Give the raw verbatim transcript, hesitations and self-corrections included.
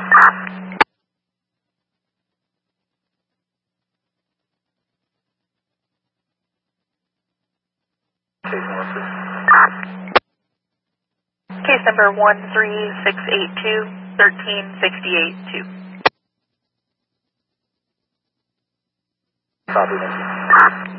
Case number one three six eight two, one three six eight two. Copy, thank you.